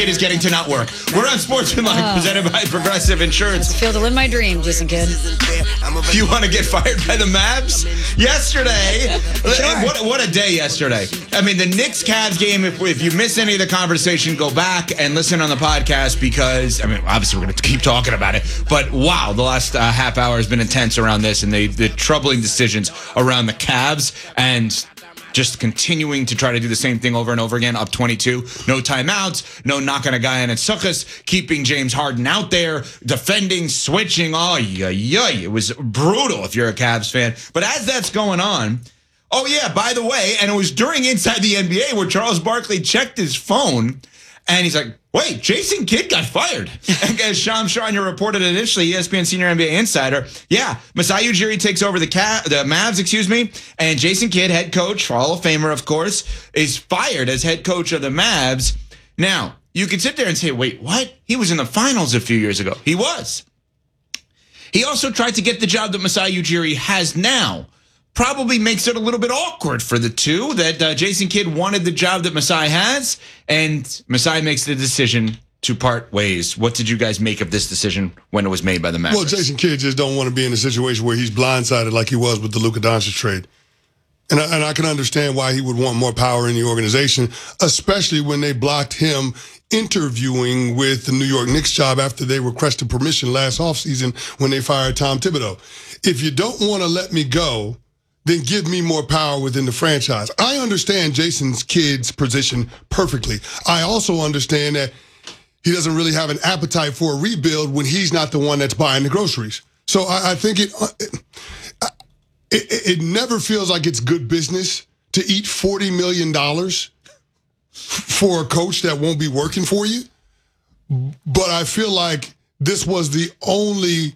It is getting to not work. We're on Sportsmanlike, presented by Progressive Insurance. It's a field to live my dream, Jason Kidd. Do you want to get fired by the Mavs? Yesterday, Sure. what a day yesterday. I mean, the Knicks-Cavs game, if you miss any of the conversation, go back and listen on the podcast because, I mean, obviously we're going to keep talking about it, but wow, the last half hour has been intense around this and the troubling decisions around the Cavs and just continuing to try to do the same thing over and over again, up 22. No timeouts, no knocking a guy on at Suckus, keeping James Harden out there, defending, switching. Oh, it was brutal if you're a Cavs fan. But as that's going on, oh yeah, by the way, and it was during Inside the NBA where Charles Barkley checked his phone, and he's like, wait, Jason Kidd got fired. And as Shams Charania reported initially, ESPN senior NBA insider, yeah, Masai Ujiri takes over the Mavs, and Jason Kidd, head coach, Hall of Famer, of course, is fired as head coach of the Mavs. Now, you could sit there and say, wait, what? He was in the finals a few years ago. He was. He also tried to get the job that Masai Ujiri has now. Probably makes it a little bit awkward for the two that Jason Kidd wanted the job that Masai has, and Masai makes the decision to part ways. What did you guys make of this decision when it was made by the Mavericks? Well, Jason Kidd just don't want to be in a situation where he's blindsided like he was with the Luka Doncic trade. And I can understand why he would want more power in the organization, especially when they blocked him interviewing with the New York Knicks job after they requested permission last offseason when they fired Tom Thibodeau. If you don't want to let me go, then give me more power within the franchise. I understand Jason Kidd's position perfectly. I also understand that he doesn't really have an appetite for a rebuild when he's not the one that's buying the groceries. So I think it never feels like it's good business to eat $40 million for a coach that won't be working for you. But I feel like this was the only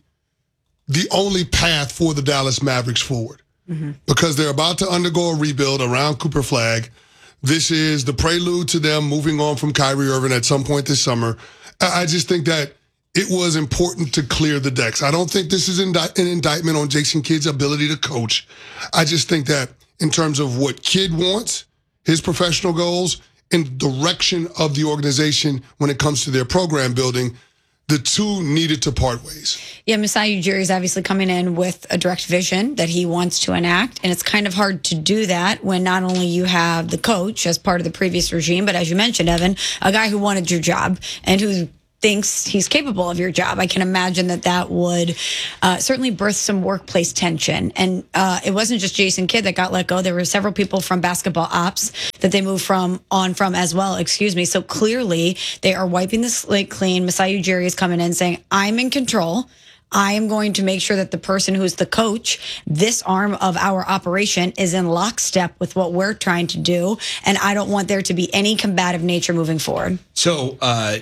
path for the Dallas Mavericks forward. Mm-hmm. Because they're about to undergo a rebuild around Cooper Flagg. This is the prelude to them moving on from Kyrie Irving at some point this summer. I just think that it was important to clear the decks. I don't think this is an indictment on Jason Kidd's ability to coach. I just think that in terms of what Kidd wants, his professional goals, and direction of the organization when it comes to their program building, the two needed to part ways. Yeah, Masai Ujiri is obviously coming in with a direct vision that he wants to enact, and it's kind of hard to do that when not only you have the coach as part of the previous regime, but as you mentioned, Evan, a guy who wanted your job and who thinks he's capable of your job. I can imagine that would certainly birth some workplace tension. And it wasn't just Jason Kidd that got let go. There were several people from basketball ops that they moved on from as well. So clearly they are wiping the slate clean. Masai Ujiri is coming in saying, I'm in control. I am going to make sure that the person who's the coach, this arm of our operation, is in lockstep with what we're trying to do. And I don't want there to be any combative nature moving forward. So,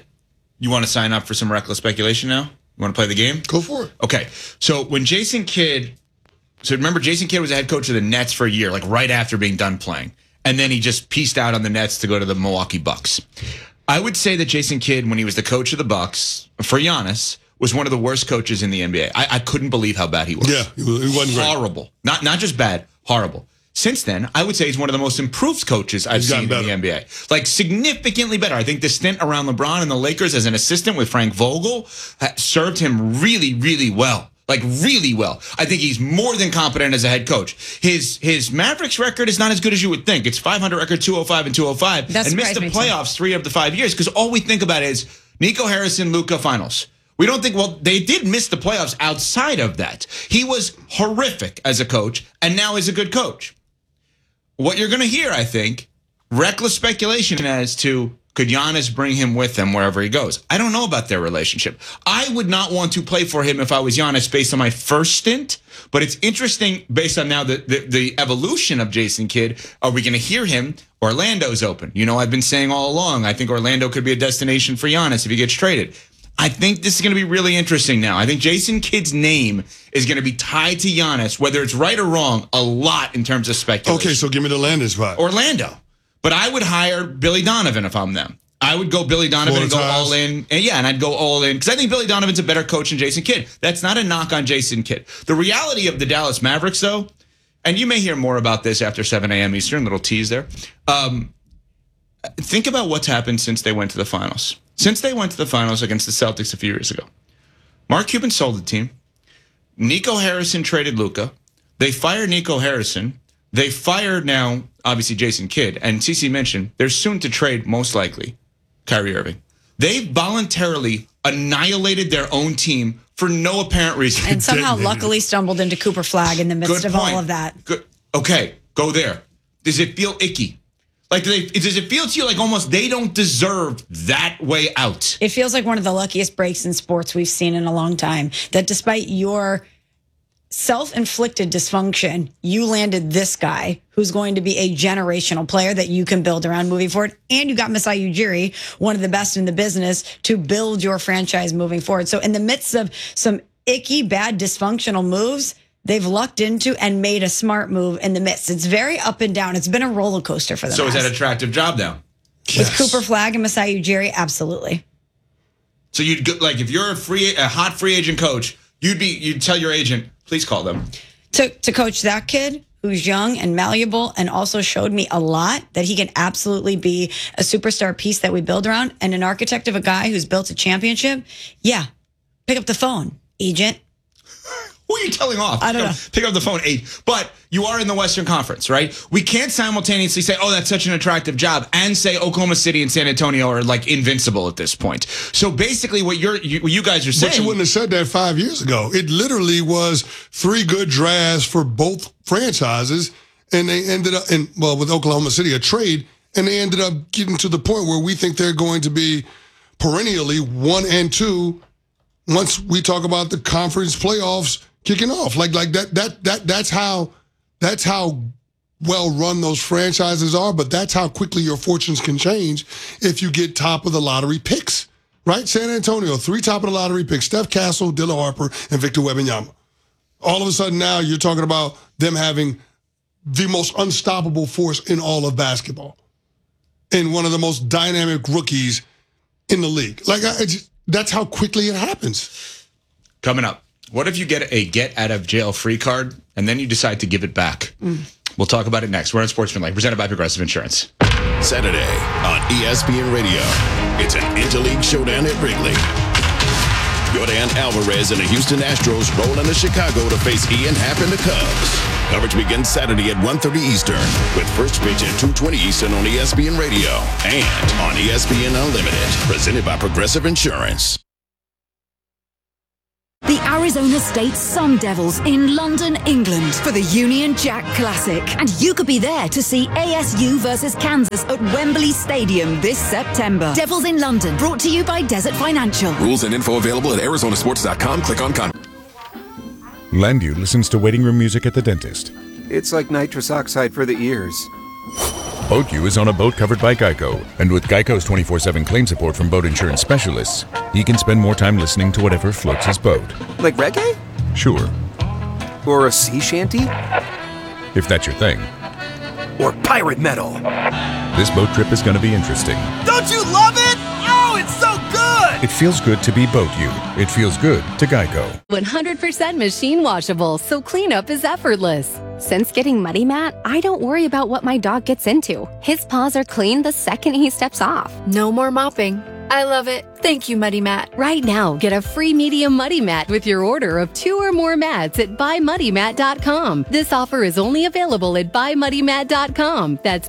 you want to sign up for some reckless speculation now? You want to play the game? Go for it. Okay. So when Jason Kidd, remember Jason Kidd was a head coach of the Nets for a year, like right after being done playing. And then he just pieced out on the Nets to go to the Milwaukee Bucks. I would say that Jason Kidd, when he was the coach of the Bucks, for Giannis, was one of the worst coaches in the NBA. I couldn't believe how bad he was. Yeah, he wasn't great. Horrible. Not just bad, horrible. Since then, I would say he's one of the most improved coaches I've seen in the NBA. Like, significantly better. I think the stint around LeBron and the Lakers as an assistant with Frank Vogel served him really, really well. Like, really well. I think he's more than competent as a head coach. His Mavericks record is not as good as you would think. It's 500 record, 205 and 205. And missed the playoffs 3 of the 5 years because all we think about is Nico Harrison, Luka finals. We don't think, well, they did miss the playoffs outside of that. He was horrific as a coach, and now he's a good coach. What you're going to hear, I think, reckless speculation as to could Giannis bring him with him wherever he goes. I don't know about their relationship. I would not want to play for him if I was Giannis based on my first stint, but it's interesting based on now the evolution of Jason Kidd. Are we going to hear him? Orlando's open. You know, I've been saying all along, I think Orlando could be a destination for Giannis if he gets traded. I think this is going to be really interesting now. I think Jason Kidd's name is going to be tied to Giannis, whether it's right or wrong, a lot in terms of speculation. Okay, so give me the Orlando spot. Orlando. But I would hire Billy Donovan if I'm them. I would go Billy Donovan and go all in. And I'd go all in because I think Billy Donovan's a better coach than Jason Kidd. That's not a knock on Jason Kidd. The reality of the Dallas Mavericks, though, and you may hear more about this after 7 a.m. Eastern, little tease there. Think about what's happened since they went to the finals. since they went to the finals against the Celtics a few years ago, Mark Cuban sold the team. Nico Harrison traded Luka. They fired Nico Harrison. They fired now, obviously, Jason Kidd. And CeCe mentioned they're soon to trade, most likely, Kyrie Irving. They voluntarily annihilated their own team for no apparent reason. And somehow luckily stumbled into Cooper Flagg in the midst of all of that. Good. Okay, go there. Does it feel icky? Like, does it feel to you like almost they don't deserve that way out? It feels like one of the luckiest breaks in sports we've seen in a long time. That despite your self-inflicted dysfunction, you landed this guy who's going to be a generational player that you can build around moving forward. And you got Masai Ujiri, one of the best in the business, to build your franchise moving forward. So in the midst of some icky, bad, dysfunctional moves, they've lucked into and made a smart move in the midst. It's very up and down. It's been a roller coaster for them. So is that an attractive job now? With Cooper Flagg and Masai Ujiri, absolutely. So you'd go, like, if you're a hot free agent coach, you'd tell your agent, please call them. To coach that kid who's young and malleable and also showed me a lot that he can absolutely be a superstar piece that we build around and an architect of a guy who's built a championship. Yeah. Pick up the phone, agent. Who are you telling off? I don't know. Pick up the phone, 8. But you are in the Western Conference, right? We can't simultaneously say, oh, that's such an attractive job, and say Oklahoma City and San Antonio are like invincible at this point. So basically what you guys are saying. But you wouldn't have said that 5 years ago. It literally was 3 good drafts for both franchises, and they ended up, with Oklahoma City, a trade, and they ended up getting to the point where we think they're going to be perennially 1 and 2 once we talk about the conference playoffs kicking off. Like that's how well run those franchises are, but that's how quickly your fortunes can change if you get top of the lottery picks. Right? San Antonio, 3 top of the lottery picks: Steph Castle, Dylan Harper, and Victor Wembanyama. All of a sudden now you're talking about them having the most unstoppable force in all of basketball and one of the most dynamic rookies in the league. Like, that's how quickly it happens. Coming up, what if you get a get-out-of-jail-free card and then you decide to give it back? We'll talk about it next. We're on Sportsmanlike, presented by Progressive Insurance. Saturday on ESPN Radio, it's an interleague showdown at Wrigley. Yordan Alvarez and the Houston Astros roll into Chicago to face Ian Happ and the Cubs. Coverage begins Saturday at 1:30 Eastern with first pitch at 2:20 Eastern on ESPN Radio and on ESPN Unlimited, presented by Progressive Insurance. The Arizona State Sun Devils in London, England for the Union Jack Classic. And you could be there to see ASU versus Kansas at Wembley Stadium this September. Devils in London, brought to you by Desert Financial. Rules and info available at arizonasports.com. Click on contact. Landu listens to waiting room music at the dentist. It's like nitrous oxide for the ears. BoatU is on a boat covered by Geico, and with Geico's 24/7 claim support from boat insurance specialists, he can spend more time listening to whatever floats his boat. Like reggae? Sure. Or a sea shanty? If that's your thing. Or pirate metal? This boat trip is going to be interesting. Don't you love it? Oh, it's so good! It feels good to be BoatU. It feels good to Geico. 100% machine washable, so cleanup is effortless. Since getting Muddy Mat, I don't worry about what my dog gets into. His paws are clean the second he steps off. No more mopping. I love it. Thank you, Muddy Mat. Right now, get a free medium Muddy Mat with your order of 2 or more mats at buymuddymat.com. This offer is only available at buymuddymat.com. That's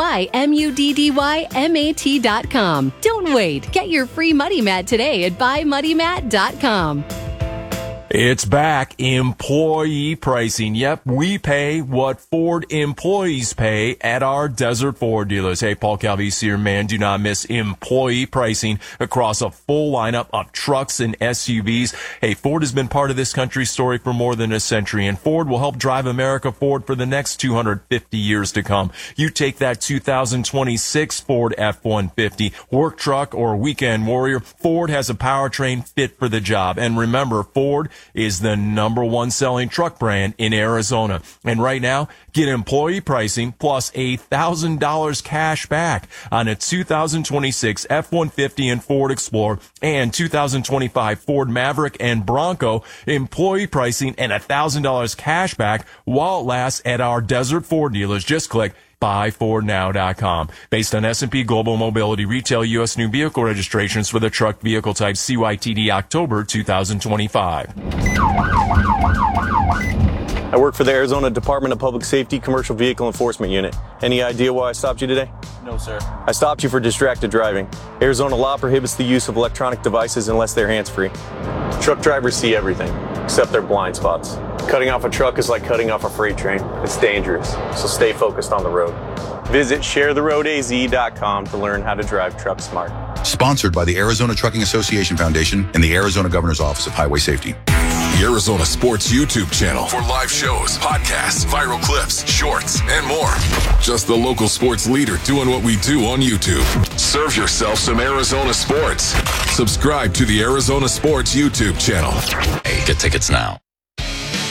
BUYMUDDYMAT.com. Don't wait. Get your free Muddy Mat today at buymuddymat.com. It's back. Employee pricing. Yep, we pay what Ford employees pay at our Desert Ford dealers. Hey, Paul Calvisi here, man. Do not miss employee pricing across a full lineup of trucks and SUVs. Hey, Ford has been part of this country's story for more than a century, and Ford will help drive America forward for the next 250 years to come. You take that 2026 Ford F-150, work truck, or weekend warrior, Ford has a powertrain fit for the job. And remember, Ford is the #1 selling truck brand in Arizona. And right now, get employee pricing plus $1,000 cash back on a 2026 F-150 and Ford Explorer and 2025 Ford Maverick and Bronco. Employee pricing and $1,000 cash back while it lasts at our Desert Ford dealers. Just click buyfordnow.com. Based on S&P Global Mobility retail U.S. new vehicle registrations for the truck vehicle type CYTD October 2025. I work for the Arizona Department of Public Safety Commercial Vehicle Enforcement Unit. Any idea why I stopped you today? No, sir. I stopped you for distracted driving. Arizona law prohibits the use of electronic devices unless they're hands-free. Truck drivers see everything, except their blind spots. Cutting off a truck is like cutting off a freight train. It's dangerous, so stay focused on the road. Visit sharetheroadaz.com to learn how to drive truck smart. Sponsored by the Arizona Trucking Association Foundation and the Arizona Governor's Office of Highway Safety. The Arizona Sports YouTube channel for live shows, podcasts, viral clips, shorts, and more. Just the local sports leader doing what we do on YouTube. Serve yourself some Arizona sports. Subscribe to the Arizona Sports YouTube channel. Hey, get tickets now.